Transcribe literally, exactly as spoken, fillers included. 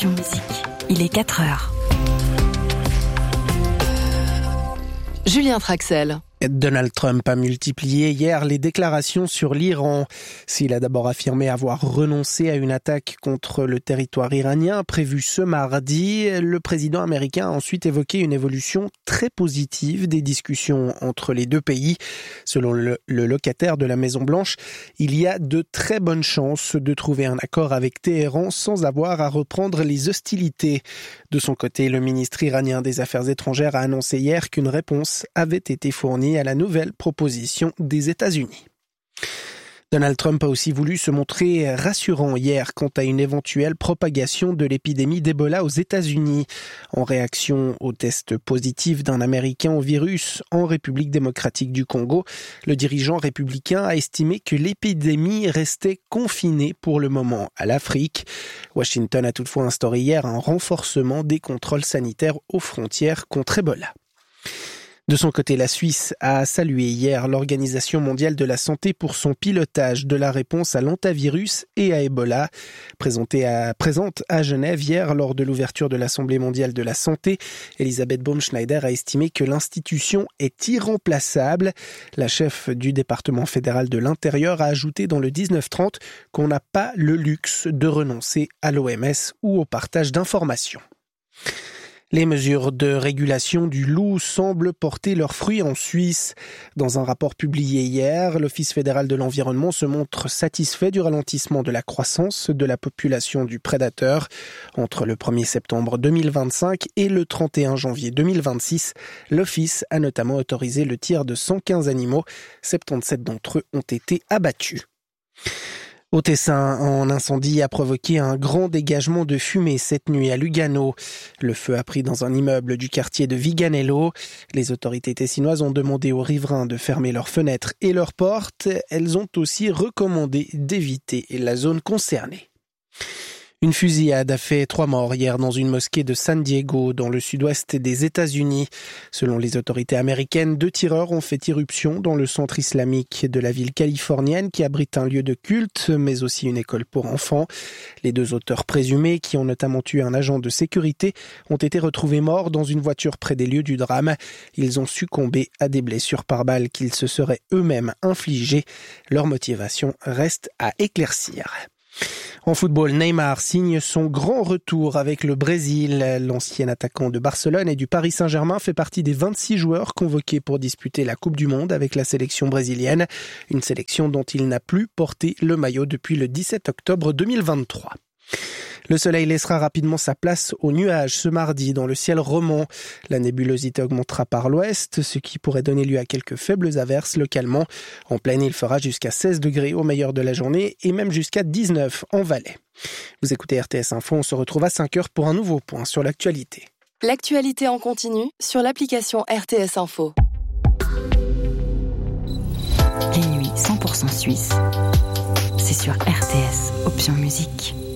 Option Musique. Il est quatre heures. Julien Traxel. Donald Trump a multiplié hier les déclarations sur l'Iran. S'il a d'abord affirmé avoir renoncé à une attaque contre le territoire iranien prévue ce mardi, le président américain a ensuite évoqué une évolution très positive des discussions entre les deux pays. Selon le, le locataire de la Maison-Blanche, il y a de très bonnes chances de trouver un accord avec Téhéran sans avoir à reprendre les hostilités. De son côté, le ministre iranien des Affaires étrangères a annoncé hier qu'une réponse avait été fournie à la nouvelle proposition des États-Unis. Donald Trump a aussi voulu se montrer rassurant hier quant à une éventuelle propagation de l'épidémie d'Ebola aux États-Unis. En réaction au test positif d'un Américain au virus en République démocratique du Congo, le dirigeant républicain a estimé que l'épidémie restait confinée pour le moment à l'Afrique. Washington a toutefois instauré hier un renforcement des contrôles sanitaires aux frontières contre Ebola. De son côté, la Suisse a salué hier l'Organisation mondiale de la santé pour son pilotage de la réponse à l'hantavirus et à Ebola. Présentée à, présente à Genève hier lors de l'ouverture de l'Assemblée mondiale de la santé, Elisabeth Baumschneider a estimé que l'institution est irremplaçable. La chef du département fédéral de l'Intérieur a ajouté dans le dix-neuf trente qu'on n'a pas le luxe de renoncer à l'O M S ou au partage d'informations. Les mesures de régulation du loup semblent porter leurs fruits en Suisse. Dans un rapport publié hier, l'Office fédéral de l'environnement se montre satisfait du ralentissement de la croissance de la population du prédateur. Entre le premier septembre deux mille vingt-cinq et le trente et un janvier deux mille vingt-six, l'Office a notamment autorisé le tir de cent quinze animaux. soixante-dix-sept d'entre eux ont été abattus. Au Tessin, un incendie a provoqué un grand dégagement de fumée cette nuit à Lugano. Le feu a pris dans un immeuble du quartier de Viganello. Les autorités tessinoises ont demandé aux riverains de fermer leurs fenêtres et leurs portes. Elles ont aussi recommandé d'éviter la zone concernée. Une fusillade a fait trois morts hier dans une mosquée de San Diego, dans le sud-ouest des États-Unis. Selon les autorités américaines, deux tireurs ont fait irruption dans le centre islamique de la ville californienne qui abrite un lieu de culte, mais aussi une école pour enfants. Les deux auteurs présumés, qui ont notamment tué un agent de sécurité, ont été retrouvés morts dans une voiture près des lieux du drame. Ils ont succombé à des blessures par balle qu'ils se seraient eux-mêmes infligées. Leur motivation reste à éclaircir. En football, Neymar signe son grand retour avec le Brésil. L'ancien attaquant de Barcelone et du Paris Saint-Germain fait partie des vingt-six joueurs convoqués pour disputer la Coupe du Monde avec la sélection brésilienne. Une sélection dont il n'a plus porté le maillot depuis le dix-sept octobre deux mille vingt-trois. Le soleil laissera rapidement sa place aux nuages ce mardi dans le ciel roman. La nébulosité augmentera par l'ouest, ce qui pourrait donner lieu à quelques faibles averses localement. En pleine, il fera jusqu'à seize degrés au meilleur de la journée et même jusqu'à dix-neuf en Valais. Vous écoutez R T S Info, on se retrouve à cinq heures pour un nouveau point sur l'actualité. L'actualité en continu sur l'application R T S Info. Les nuits cent pour cent suisses, c'est sur R T S Option Musique.